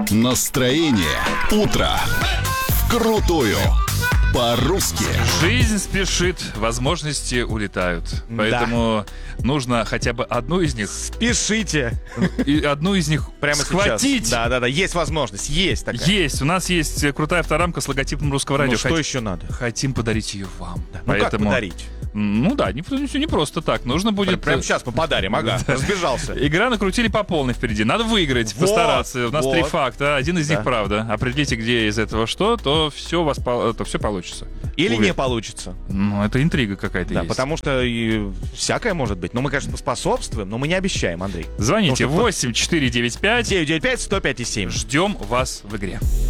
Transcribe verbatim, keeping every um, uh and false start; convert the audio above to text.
Настроение утро. Вкрутую. По-русски. Жизнь спешит, возможности улетают. Поэтому да. нужно хотя бы одну из них... Спешите. И одну из них прямо схватить. Да-да-да, есть возможность, есть такая. Есть. У нас есть крутая авторамка с логотипом Русского радио. Ну что Хот... еще надо? Хотим подарить ее вам. Да. Поэтому... Ну как подарить? Ну да, не, не просто так. Нужно будет... Прямо сейчас мы подарим, ага, разбежался. Игра накрутили по полной впереди. Надо выиграть, вот, постараться. У нас вот. три факта. Один из да. них правда. Определите, где из этого что, то все, у вас, то все получится. Или Уверен. не получится. Ну, это интрига какая-то да, есть. Потому что и всякое может быть. Но мы, конечно, способствуем, но мы не обещаем, Андрей. Звоните восемь четыре девять пять девять девять пять сто пять семь. Ждем вас в игре.